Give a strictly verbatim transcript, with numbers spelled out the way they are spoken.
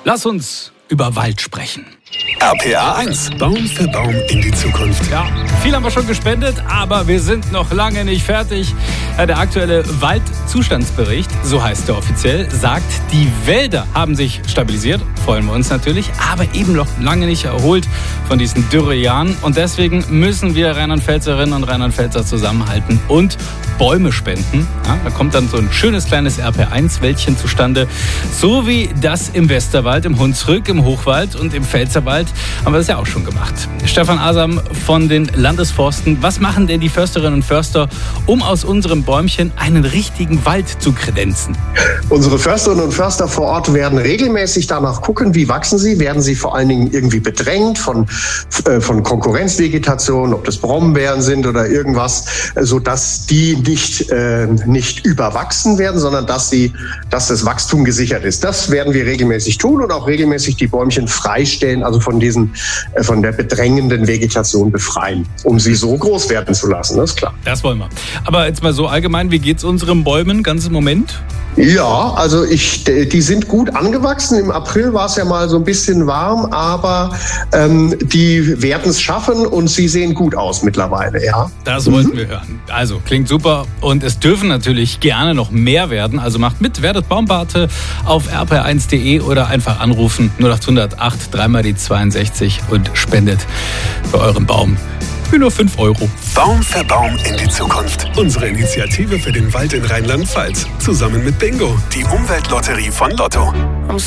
Lass uns über Wald sprechen. R P R eins, Baum für Baum in die Zukunft. Ja, viel haben wir schon gespendet, aber wir sind noch lange nicht fertig. Der aktuelle Waldzustandsbericht, so heißt er offiziell, sagt, die Wälder haben sich stabilisiert, freuen wir uns natürlich, aber eben noch lange nicht erholt von diesen Dürrejahren. Und deswegen müssen wir Rheinland-Pfälzerinnen und Rheinland-Pfälzer zusammenhalten und Bäume spenden. Ja, da kommt dann so ein schönes kleines R P R eins-Wäldchen zustande, so wie das im Westerwald, im Hunsrück, im Hochwald und im Pfälzerwald haben wir das ja auch schon gemacht. Stefan Asam von den Landesforsten. Was machen denn die Försterinnen und Förster, um aus unserem Bäumchen einen richtigen Wald zu kredenzen? Unsere Försterinnen und Förster vor Ort werden regelmäßig danach gucken, wie wachsen sie. Werden sie vor allen Dingen irgendwie bedrängt von, äh, von Konkurrenzvegetation, ob das Brombeeren sind oder irgendwas, sodass die nicht, äh, nicht überwachsen werden, sondern dass, sie, dass das Wachstum gesichert ist. Das werden wir regelmäßig tun und auch regelmäßig die Bäumchen freistellen, also von diesen, äh, von der bedrängenden Vegetation befreien, um sie so groß werden zu lassen, das ist klar. Das wollen wir. Aber jetzt mal so allgemein, wie geht's unseren Bäumen ganz im Moment? Ja, also ich, die sind gut angewachsen. Im April war es ja mal so ein bisschen warm, aber ähm, die werden es schaffen und sie sehen gut aus mittlerweile, ja. Das mhm. wollten wir hören. Also klingt super und es dürfen natürlich gerne noch mehr werden. Also macht mit, werdet Baumpate auf r p r eins punkt d e oder einfach anrufen null acht null acht drei mal die zweiundsechzig und spendet für euren Baum für nur fünf Euro. Baum für Baum in die Zukunft. Unsere Initiative für den Wald in Rheinland-Pfalz. Zusammen mit Bingo, die Umweltlotterie von Lotto.